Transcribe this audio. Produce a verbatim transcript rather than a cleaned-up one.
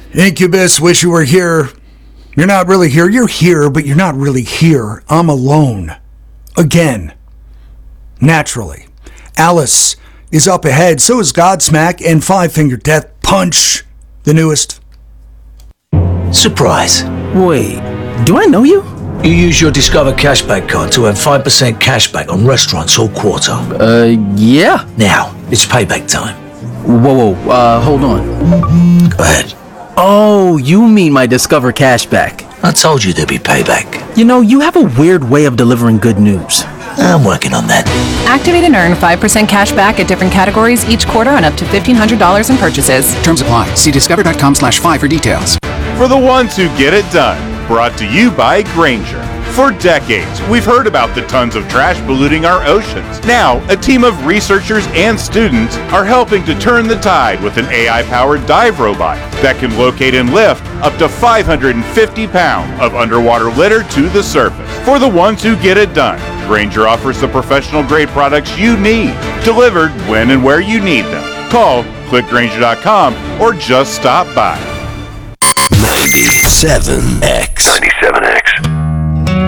Incubus, wish you were here. You're not really here. You're here, but you're not really here. I'm alone. Again. Naturally. Alice is up ahead. So is Godsmack and Five Finger Death Punch, the newest. Surprise. Wait, do I know you? You use your Discover Cashback card to earn five percent cashback on restaurants all quarter. Uh, yeah. Now, it's payback time. Whoa, whoa, uh, hold on. Go ahead. Oh, you mean my Discover Cashback. I told you there'd be payback. You know, you have a weird way of delivering good news. I'm working on that. Activate and earn five percent cash back at different categories each quarter on up to fifteen hundred dollars in purchases. Terms apply. See discover.com slash five for details. For the ones who get it done. Brought to you by Grainger. For decades, we've heard about the tons of trash polluting our oceans. Now, a team of researchers and students are helping to turn the tide with an A I-powered dive robot that can locate and lift up to five hundred fifty pounds of underwater litter to the surface. For the ones who get it done, Grainger offers the professional-grade products you need, delivered when and where you need them. Call, click Grainger dot com, or just stop by. ninety-seven X. ninety-seven